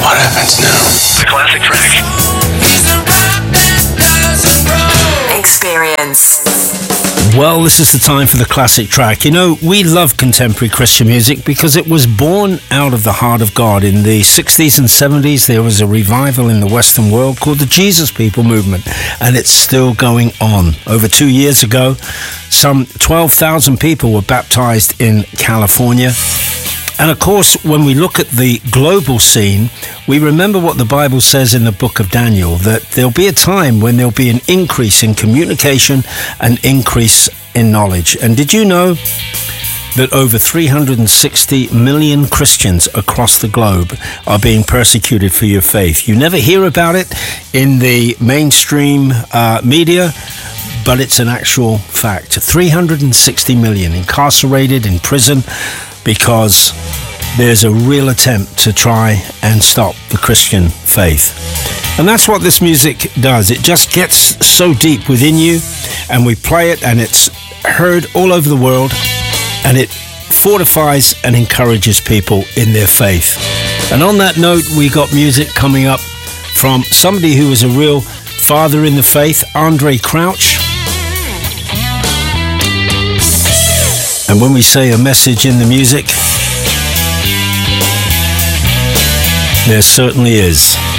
What happens now? The classic track. Experience. Well, this is the time for the classic track. You know, we love contemporary Christian music because it was born out of the heart of God. In the 60s and 70s, there was a revival in the Western world called the Jesus People Movement, and it's still going on. Over 2 years ago, some 12,000 people were baptized in California. And of course, when we look at the global scene, we remember what the Bible says in the book of Daniel, that there'll be a time when there'll be an increase in communication and increase in knowledge. And did you know that over 360 million Christians across the globe are being persecuted for your faith? You never hear about it in the mainstream media, but it's an actual fact. 360 million incarcerated in prison because there's a real attempt to try and stop the Christian faith. And that's what this music does. It just gets so deep within you, and we play it, and it's heard all over the world, and it fortifies and encourages people in their faith. And on that note, we got music coming up from somebody who was a real father in the faith, Andre Crouch. And when we say a message in the music, there certainly is.